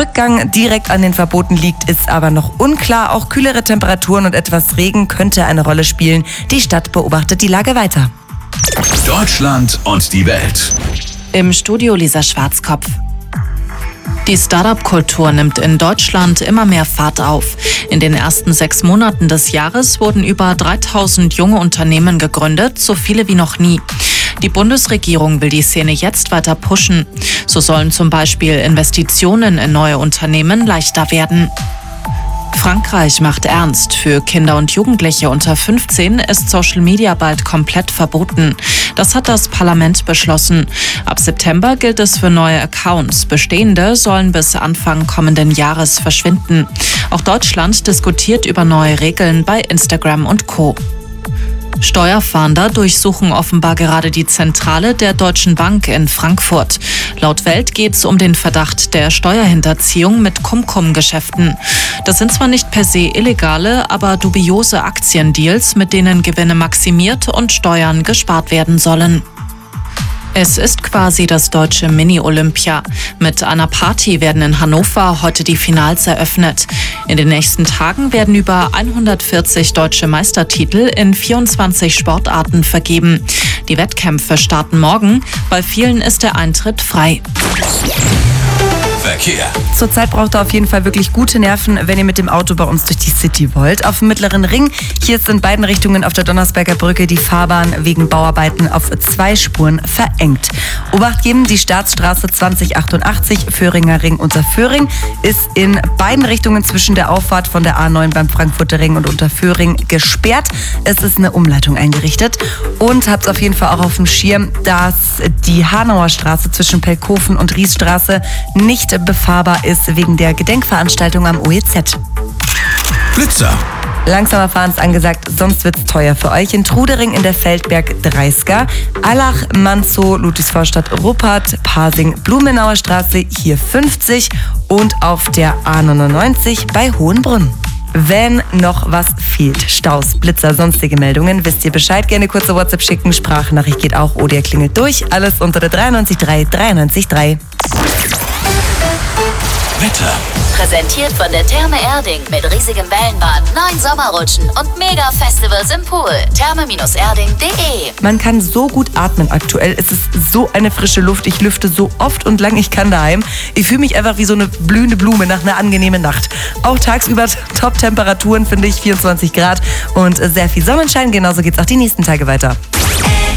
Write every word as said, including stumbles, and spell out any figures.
Rückgang direkt an den Verboten liegt, ist aber noch unklar. Auch kühlere Temperaturen und etwas Regen könnte eine Rolle spielen. Die Stadt beobachtet die Lage weiter. Deutschland und die Welt. Im Studio Lisa Schwarzkopf. Die Startup-Kultur nimmt in Deutschland immer mehr Fahrt auf. In den ersten sechs Monaten des Jahres wurden über dreitausend junge Unternehmen gegründet, so viele wie noch nie. Die Bundesregierung will die Szene jetzt weiter pushen. So sollen zum Beispiel Investitionen in neue Unternehmen leichter werden. Frankreich macht ernst. Für Kinder und Jugendliche unter fünfzehn ist Social Media bald komplett verboten. Das hat das Parlament beschlossen. Ab September gilt es für neue Accounts. Bestehende sollen bis Anfang kommenden Jahres verschwinden. Auch Deutschland diskutiert über neue Regeln bei Instagram und Co. Steuerfahnder durchsuchen offenbar gerade die Zentrale der Deutschen Bank in Frankfurt. Laut Welt geht es um den Verdacht der Steuerhinterziehung mit Cum-Cum-Geschäften. Das sind zwar nicht per se illegale, aber dubiose Aktiendeals, mit denen Gewinne maximiert und Steuern gespart werden sollen. Es ist quasi das deutsche Mini-Olympia. Mit einer Party werden in Hannover heute die Finals eröffnet. In den nächsten Tagen werden über hundertvierzig deutsche Meistertitel in vierundzwanzig Sportarten vergeben. Die Wettkämpfe starten morgen. Bei vielen ist der Eintritt frei. Verkehr. Zurzeit braucht ihr auf jeden Fall wirklich gute Nerven, wenn ihr mit dem Auto bei uns durch die City wollt. Auf dem Mittleren Ring, hier ist in beiden Richtungen auf der Donnersberger Brücke die Fahrbahn wegen Bauarbeiten auf zwei Spuren verengt. Obacht geben, die Staatsstraße zwanzig achtundachtzig, Föhringer Ring unter Föhring, ist in beiden Richtungen zwischen der Auffahrt von der A neun beim Frankfurter Ring und unter Föhring gesperrt. Es ist eine Umleitung eingerichtet. Und habt es auf jeden Fall auch auf dem Schirm, dass die Hanauer Straße zwischen Pelkofen und Riesstraße nicht befahrbar ist wegen der Gedenkveranstaltung am O E Z. Blitzer. Langsamer Fahren ist angesagt, sonst wird's teuer für euch. In Trudering in der Feldberg dreißiger, Allach, Manzow, Ludwigsvorstadt, Ruppert, Pasing, Blumenauer Straße, hier fünfzig und auf der A neunundneunzig bei Hohenbrunn. Wenn noch was fehlt, Staus, Blitzer, sonstige Meldungen, wisst ihr Bescheid, gerne kurze WhatsApp schicken, Sprachnachricht geht auch oder ihr klingelt durch, alles unter der dreiundneunzig drei dreiundneunzig drei. Wetter. Präsentiert von der Therme Erding mit riesigem Wellenbad, neun Sommerrutschen und Mega-Festivals im Pool. therme erding punkt de. Man kann so gut atmen aktuell. Es ist so eine frische Luft. Ich lüfte so oft und lang ich kann daheim. Ich fühle mich einfach wie so eine blühende Blume nach einer angenehmen Nacht. Auch tagsüber Top-Temperaturen, finde ich, vierundzwanzig Grad und sehr viel Sonnenschein. Genauso geht's auch die nächsten Tage weiter.